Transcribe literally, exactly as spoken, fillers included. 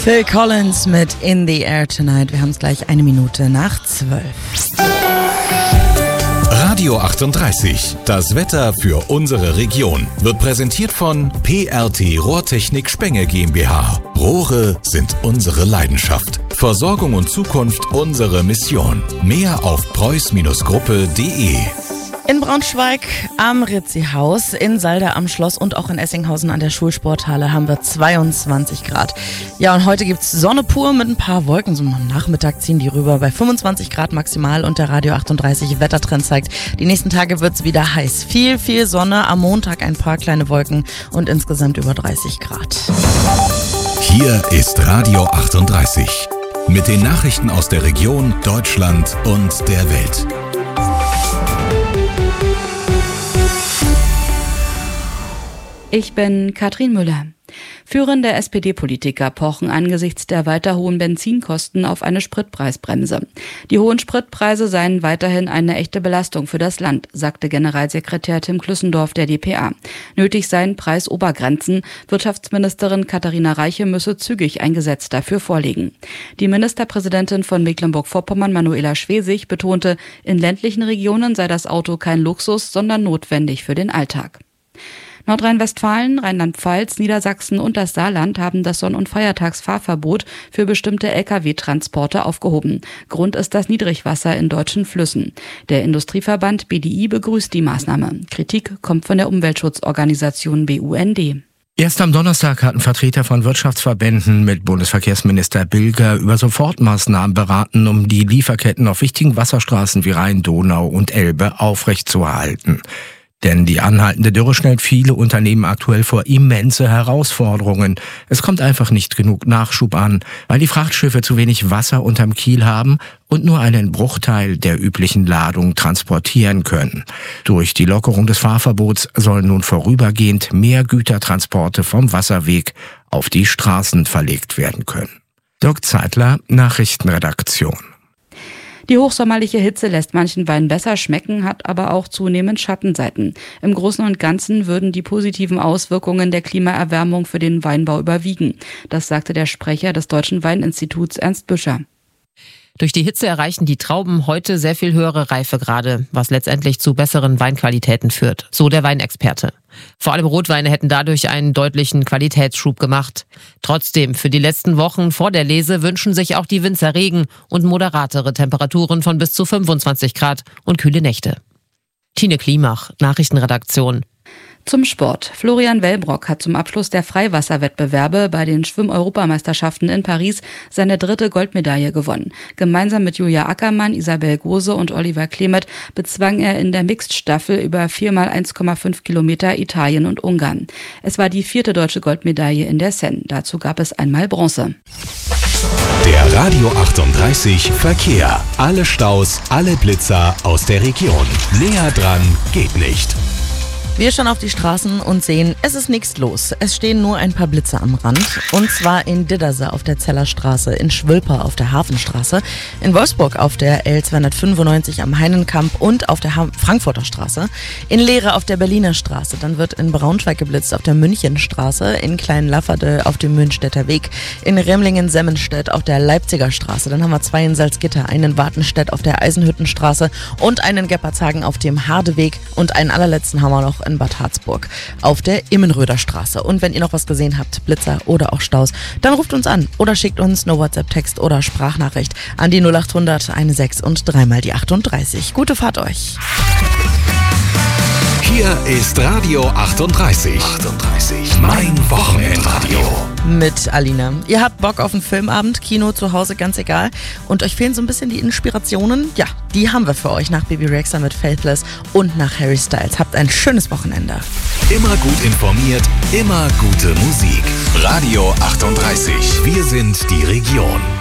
Phil Collins mit In the Air Tonight. Wir haben es gleich eine Minute nach zwölf. Radio achtunddreißig, das Wetter für unsere Region, wird präsentiert von P R T Rohrtechnik Spenge GmbH. Rohre sind unsere Leidenschaft. Versorgung und Zukunft unsere Mission. Mehr auf preuß Gruppe punkt de. In Braunschweig am Ritzi-Haus, in Salda am Schloss und auch in Essinghausen an der Schulsporthalle haben wir zweiundzwanzig Grad. Ja, und heute gibt's Sonne pur mit ein paar Wolken. So am Nachmittag ziehen die rüber bei fünfundzwanzig Grad maximal und der Radio achtunddreißig Wettertrend zeigt, die nächsten Tage wird's wieder heiß. Viel, viel Sonne, am Montag ein paar kleine Wolken und insgesamt über dreißig Grad. Hier ist Radio achtunddreißig mit den Nachrichten aus der Region, Deutschland und der Welt. Ich bin Katrin Müller. Führende S P D-Politiker pochen angesichts der weiter hohen Benzinkosten auf eine Spritpreisbremse. Die hohen Spritpreise seien weiterhin eine echte Belastung für das Land, sagte Generalsekretär Tim Klüssendorf der D P A. Nötig seien Preisobergrenzen. Wirtschaftsministerin Katharina Reiche müsse zügig ein Gesetz dafür vorlegen. Die Ministerpräsidentin von Mecklenburg-Vorpommern, Manuela Schwesig, betonte, in ländlichen Regionen sei das Auto kein Luxus, sondern notwendig für den Alltag. Nordrhein-Westfalen, Rheinland-Pfalz, Niedersachsen und das Saarland haben das Sonn- und Feiertagsfahrverbot für bestimmte L K W-Transporte aufgehoben. Grund ist das Niedrigwasser in deutschen Flüssen. Der Industrieverband B D I begrüßt die Maßnahme. Kritik kommt von der Umweltschutzorganisation B U N D. Erst am Donnerstag hatten Vertreter von Wirtschaftsverbänden mit Bundesverkehrsminister Bilger über Sofortmaßnahmen beraten, um die Lieferketten auf wichtigen Wasserstraßen wie Rhein, Donau und Elbe aufrechtzuerhalten. Denn die anhaltende Dürre stellt viele Unternehmen aktuell vor immense Herausforderungen. Es kommt einfach nicht genug Nachschub an, weil die Frachtschiffe zu wenig Wasser unterm Kiel haben und nur einen Bruchteil der üblichen Ladung transportieren können. Durch die Lockerung des Fahrverbots sollen nun vorübergehend mehr Gütertransporte vom Wasserweg auf die Straßen verlegt werden können. Dirk Zeitler, Nachrichtenredaktion. Die hochsommerliche Hitze lässt manchen Wein besser schmecken, hat aber auch zunehmend Schattenseiten. Im Großen und Ganzen würden die positiven Auswirkungen der Klimaerwärmung für den Weinbau überwiegen. Das sagte der Sprecher des Deutschen Weininstituts Ernst Büscher. Durch die Hitze erreichen die Trauben heute sehr viel höhere Reifegrade, was letztendlich zu besseren Weinqualitäten führt, so der Weinexperte. Vor allem Rotweine hätten dadurch einen deutlichen Qualitätsschub gemacht. Trotzdem, für die letzten Wochen vor der Lese wünschen sich auch die Winzer Regen und moderatere Temperaturen von bis zu fünfundzwanzig Grad und kühle Nächte. Tine Klimach, Nachrichtenredaktion. Zum Sport. Florian Wellbrock hat zum Abschluss der Freiwasserwettbewerbe bei den Schwimm-Europameisterschaften in Paris seine dritte Goldmedaille gewonnen. Gemeinsam mit Julia Ackermann, Isabel Gose und Oliver Klemet bezwang er in der Mixed-Staffel über vier mal eins Komma fünf Kilometer Italien und Ungarn. Es war die vierte deutsche Goldmedaille in der Seine. Dazu gab es einmal Bronze. Der Radio achtunddreißig Verkehr. Alle Staus, alle Blitzer aus der Region. Näher dran geht nicht. Wir schauen auf die Straßen und sehen, es ist nichts los. Es stehen nur ein paar Blitze am Rand. Und zwar in Didderse auf der Zellerstraße, in Schwülper auf der Hafenstraße, in Wolfsburg auf der L zweihundertfünfundneunzig am Heinenkamp und auf der Frankfurter Straße, in Lehre auf der Berliner Straße. Dann wird in Braunschweig geblitzt auf der Münchenstraße, in Kleinlafferde auf dem Münchstädter Weg, in Remlingen-Semmenstedt auf der Leipziger Straße. Dann haben wir zwei in Salzgitter, einen in Wartenstedt auf der Eisenhüttenstraße und einen in Geppertshagen auf dem Hardeweg. Und einen allerletzten haben wir noch in Bad Harzburg auf der Immenröder Straße. Und wenn ihr noch was gesehen habt, Blitzer oder auch Staus, dann ruft uns an oder schickt uns eine WhatsApp-Text oder Sprachnachricht an die null acht hundert sechzehn und dreimal die achtunddreißig. Gute Fahrt euch! Hier ist Radio achtunddreißig. achtunddreißig. Mein Wochenendradio. Mit Alina. Ihr habt Bock auf einen Filmabend, Kino, zu Hause, ganz egal. Und euch fehlen so ein bisschen die Inspirationen? Ja, die haben wir für euch nach Bibi Rexha mit Faithless und nach Harry Styles. Habt ein schönes Wochenende. Immer gut informiert, immer gute Musik. Radio achtunddreißig. Wir sind die Region.